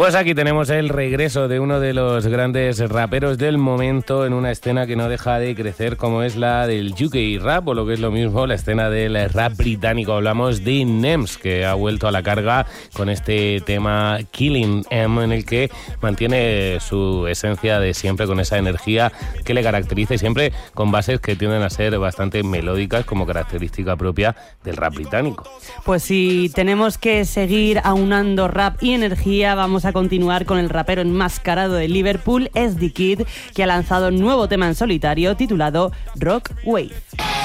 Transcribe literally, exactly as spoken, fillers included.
Pues aquí tenemos el regreso de uno de los grandes raperos del momento en una escena que no deja de crecer, como es la del U K Rap, o lo que es lo mismo, la escena del rap británico. Hablamos de Nems, que ha vuelto a la carga con este tema Killing Em, en el que mantiene su esencia de siempre, con esa energía que le caracteriza y siempre con bases que tienden a ser bastante melódicas, como característica propia del rap británico. Pues si tenemos que seguir aunando rap y energía, vamos a continuar con el rapero enmascarado de Liverpool, S D Kid, que ha lanzado un nuevo tema en solitario titulado Rock Wave.